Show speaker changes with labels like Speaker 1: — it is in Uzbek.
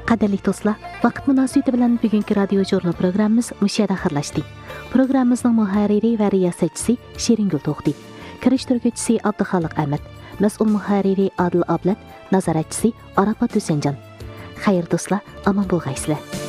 Speaker 1: Qadrli do'stlar, vaqt munosabati bilan bugungi radio jurnal programmamiz mushada xirlashdi. Programmamizning muharriri va riyosatchisi Shiringul To'xti, kirishtiruvchisi Abduxoliq Ahmad, mas'ul muharriri Adil Ablat, nazoratchisi Arafat Husanjon. Xayr do'stlar, aman bo'lgaysizlar.